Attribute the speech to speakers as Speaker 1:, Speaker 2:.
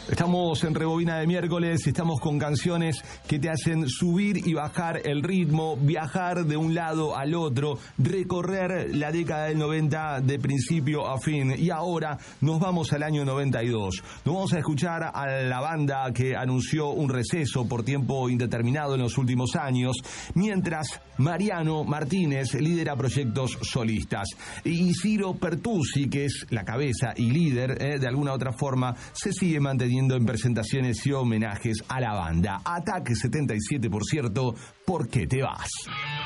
Speaker 1: Estamos en Rebobina de miércoles, estamos con canciones que te hacen subir y bajar el ritmo, viajar de un lado al otro, recorrer la década del 90 de principio a fin. Y ahora nos vamos al año 92. Nos vamos a escuchar a la banda que anunció un receso por tiempo indeterminado en los últimos años, mientras Mariano Martínez lidera proyectos solistas. Y Ciro Pertusi, que es la cabeza y líder, de alguna otra forma, se sigue manteniendo en presentaciones y homenajes a la banda. Ataque 77, por cierto, ¿por qué te vas?